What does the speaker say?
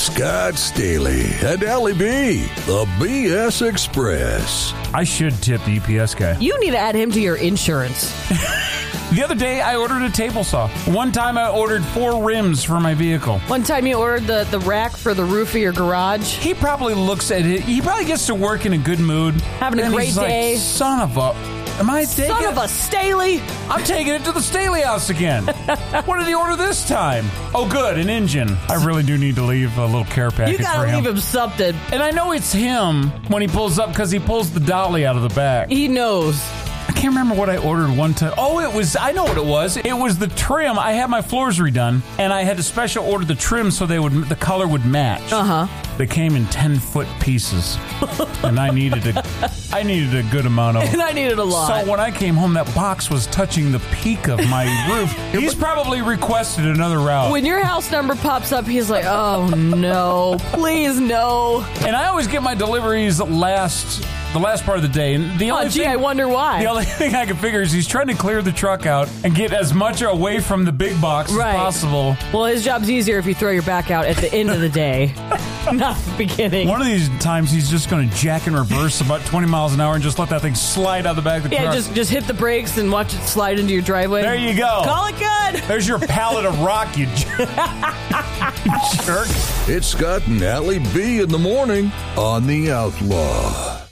Scott Staley and Allie B, the BS Express. I should tip the UPS guy. You need to add him to your insurance. The other day, I ordered a table saw. One time, I ordered 4 rims for my vehicle. One time you ordered the rack for the roof of your garage. He probably looks at it. He probably gets to work in a good mood. Having a great day. Like, son of a... Am I taking Son of a Staley! I'm taking it to the Staley house again. What did he order this time? Oh, good, an engine. I really do need to leave a little care package for him. You gotta leave him something. And I know it's him when he pulls up because he pulls the dolly out of the back. He knows. I can't remember what I ordered one time. Oh, I know what it was. It was the trim. I had my floors redone, and I had to special order the trim so the color would match. They came in 10-foot pieces, and I needed a good amount of them. And I needed a lot. So when I came home, that box was touching the peak of my roof. He's probably requested another route. When your house number pops up, he's like, oh, no. Please, no. And I always get my deliveries the last part of the day. And I wonder why. The only thing I can figure is he's trying to clear the truck out and get as much away from the big box as possible. Well, his job's easier if you throw your back out at the end of the day, not the beginning. One of these times, he's just going to jack in reverse about 20 miles an hour and just let that thing slide out the back of the truck. Yeah, just hit the brakes and watch it slide into your driveway. There you go. Call it good. There's your pallet of rock, you jerk. It's Scott and Allie B in the morning on The Outlaw.